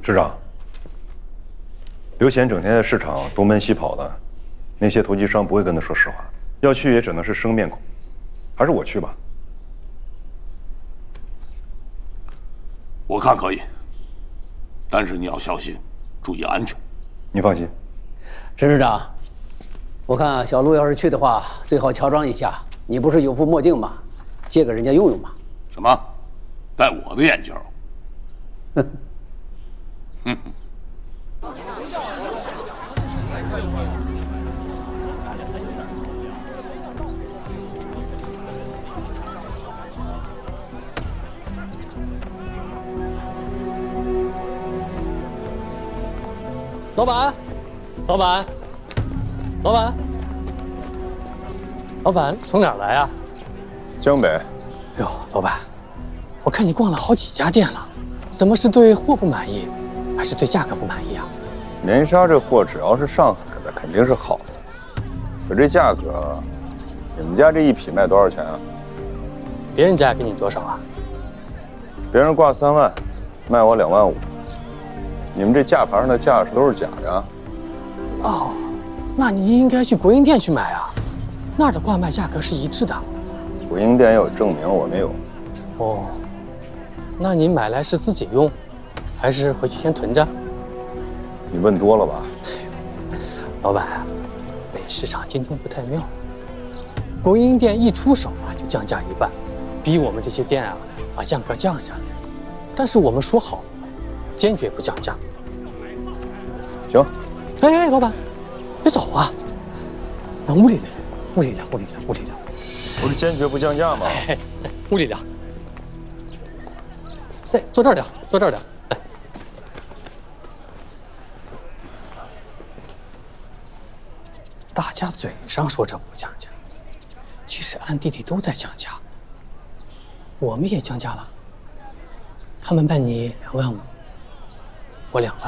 市长，刘显整天在市场东奔西跑的，那些投机商不会跟他说实话，要去也只能是生面孔，还是我去吧。 我看可以，但是你要小心，注意安全。 你放心， 陈市长，我看小陆要是去的话，最好乔装一下。你不是有副墨镜吗？借给人家用用吧。 什么？戴我的眼镜？ 老板，老板，老板，老板从哪儿来啊？ 江北。 哎呦，老板，我看你逛了好几家店了，怎么是对货不满意，还是对价格不满意啊？ 棉纱这货只要是上海的，肯定是好的。可这价格，你们家这一匹卖多少钱啊？ 别人家给你多少啊？ 别人挂3万，卖我2万5。你们这价牌上的价是都是假的啊？ 哦，那你应该去国营店去买啊，那儿的挂卖价格是一致的。 国营店有证明，我没有。 哦，那你买来是自己用，还是回去先囤着？ 你问多了吧？ 老板，北市场竞争不太妙，国营店一出手啊就降价1半，逼我们这些店啊把价格降下来。但是我们说好，坚决不降价。 行。 哎，老板，别走啊！往屋里来，屋里聊。 不是坚决不降价吗？ 屋里聊。在坐这儿聊，坐这儿聊。来，大家嘴上说着不降价，其实暗地里都在降价。我们也降价了，他们卖你2万5，我2万。